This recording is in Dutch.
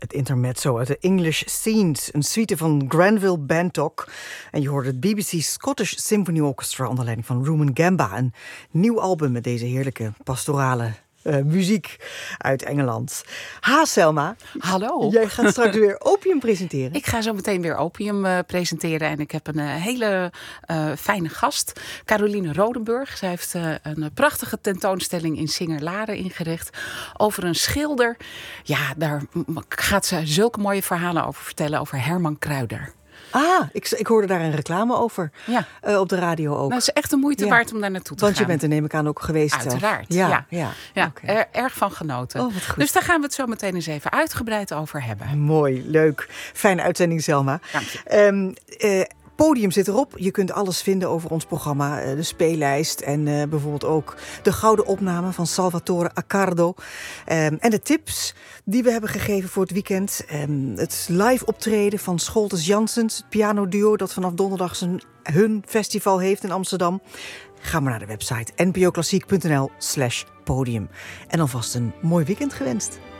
Het intermezzo uit de English Scenes, een suite van Granville Bantock. En je hoorde het BBC Scottish Symphony Orchestra onder leiding van Rumen Gamba. Een nieuw album met deze heerlijke pastorale muziek uit Engeland. Ha, Selma. Hallo. Jij gaat straks weer Opium presenteren. Ik ga zo meteen weer Opium presenteren. En ik heb een hele fijne gast. Caroline Rodenburg. Zij heeft een prachtige tentoonstelling in Singer-Laren ingericht. Over een schilder. Ja, daar gaat ze zulke mooie verhalen over vertellen. Over Herman Kruider. Ah, ik hoorde daar een reclame over. Ja. Op de radio ook. Nou, het is echt de moeite waard om daar naartoe te gaan. Want je bent er, neem ik aan, ook geweest. Uiteraard, ja. Okay. Erg van genoten. Oh, wat goed. Dus daar gaan we het zo meteen eens even uitgebreid over hebben. Mooi, leuk. Fijne uitzending, Selma. Dank je. Podium zit erop. Je kunt alles vinden over ons programma. De speellijst en bijvoorbeeld ook de gouden opname van Salvatore Accardo. En de tips die we hebben gegeven voor het weekend. Het live optreden van Scholtes Janssens, het pianoduo dat vanaf donderdag hun festival heeft in Amsterdam. Ga maar naar de website npoklassiek.nl/podium. En alvast een mooi weekend gewenst.